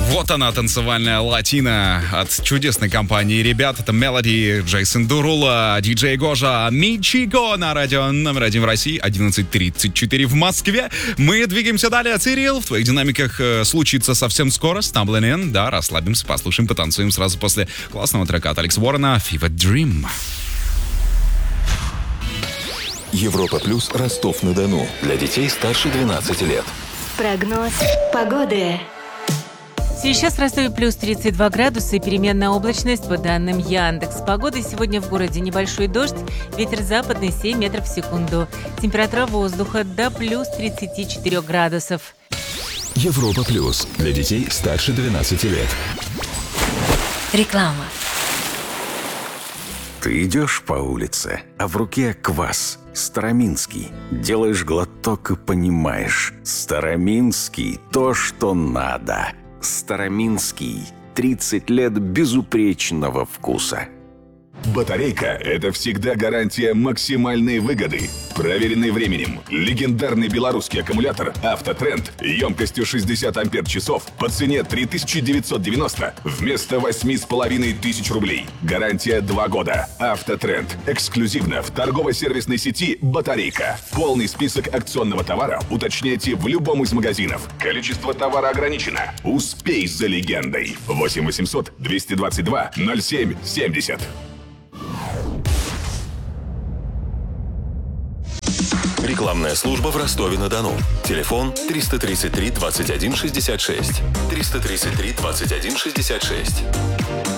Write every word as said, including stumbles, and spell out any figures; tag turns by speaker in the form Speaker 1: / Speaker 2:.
Speaker 1: Вот она, танцевальная латина от чудесной компании ребят. Это Melody, Джейсон Дурула, диджей Гожа, Мичико на радио номер один в России, одиннадцать тридцать четыре в Москве. Мы двигаемся далее. Цирил, в твоих динамиках э, случится совсем скоро. Stumbling In. Да, расслабимся, послушаем, потанцуем сразу после классного трека от Алекс Уоррена «Fever Dream».
Speaker 2: Европа плюс Ростов-на-Дону. Для детей старше двенадцати лет.
Speaker 3: Прогноз погоды.
Speaker 4: Сейчас в Ростове плюс тридцать два градуса и переменная облачность по данным Яндекс. Погода сегодня в городе небольшой дождь, ветер западный семь метров в секунду. Температура воздуха до плюс тридцати четырёх градусов.
Speaker 2: Европа плюс. Для детей старше двенадцати лет.
Speaker 3: Реклама.
Speaker 5: Ты идешь по улице, а в руке квас. Староминский. Делаешь глоток и понимаешь. Староминский – то, что надо. Староминский. тридцать лет безупречного вкуса.
Speaker 6: Батарейка – это всегда гарантия максимальной выгоды. Проверенный временем. Легендарный белорусский аккумулятор «Автотренд» емкостью шестьдесят ампер-часов по цене три тысячи девятьсот девяносто вместо восемь с половиной тысяч рублей. Гарантия два года. «Автотренд» эксклюзивно в торгово-сервисной сети «Батарейка». Полный список акционного товара уточняйте в любом из магазинов. Количество товара ограничено. Успей за легендой. восемь восемьсот двести двадцать два ноль семь семьдесят.
Speaker 2: Рекламная служба в Ростове-на-Дону. Телефон триста тридцать три двадцать один шестьдесят шесть. триста тридцать три двадцать один шестьдесят шесть.